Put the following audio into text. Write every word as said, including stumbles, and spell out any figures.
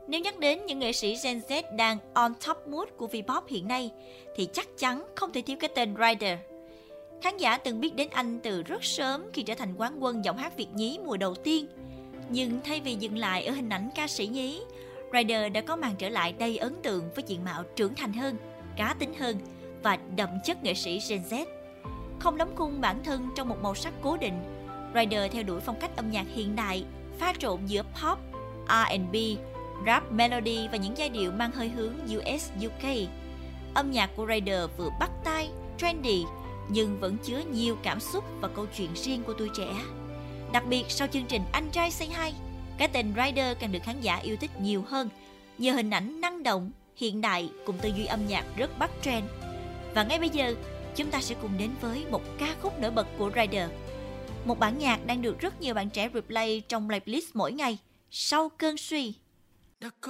Nếu nhắc đến những nghệ sĩ Gen Z đang on top mood của V-pop hiện nay, thì chắc chắn không thể thiếu cái tên Ryder. Khán giả từng biết đến anh từ rất sớm khi trở thành quán quân giọng hát Việt nhí mùa đầu tiên. Nhưng thay vì dừng lại ở hình ảnh ca sĩ nhí, Ryder đã có màn trở lại đầy ấn tượng với diện mạo trưởng thành hơn, cá tính hơn và đậm chất nghệ sĩ Gen Z. Không đóng khung bản thân trong một màu sắc cố định, Ryder theo đuổi phong cách âm nhạc hiện đại, pha trộn giữa pop, R and B, rap melody và những giai điệu mang hơi hướng u ét u ca. Âm nhạc của Ryder vừa bắt tai, trendy nhưng vẫn chứa nhiều cảm xúc và câu chuyện riêng của tuổi trẻ. Đặc biệt sau chương trình Anh Trai Say Hi, cái tên Ryder càng được khán giả yêu thích nhiều hơn nhờ hình ảnh năng động, hiện đại cùng tư duy âm nhạc rất bắt trend. Và ngay bây giờ, chúng ta sẽ cùng đến với một ca khúc nổi bật của Ryder. Một bản nhạc đang được rất nhiều bạn trẻ replay trong playlist mỗi ngày, Sau Cơn Suy. Đã có